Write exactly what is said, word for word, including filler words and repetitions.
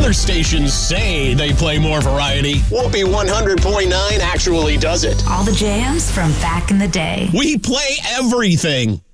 other stations say they play more variety, Whoopee one hundred point nine actually does it. All the jams from back in the day. We play everything.